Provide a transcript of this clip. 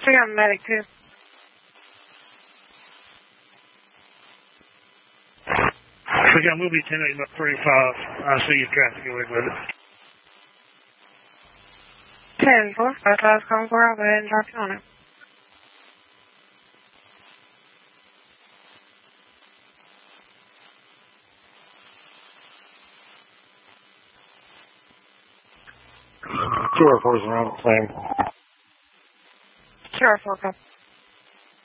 We got a medic too. We got movie 10 at 35. I see your traffic away with it. 10-4. That's what I was calling for. I'll go ahead and talk to you on it. QR4 is around the same. Sure, 4 cup.